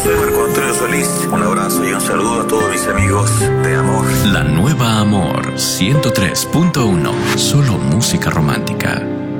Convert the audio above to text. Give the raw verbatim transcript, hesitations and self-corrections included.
soy Marco Antonio Solís. Un abrazo y un saludo a todos mis amigos de Amor. La Nueva Amor ciento tres punto uno. Solo música romántica.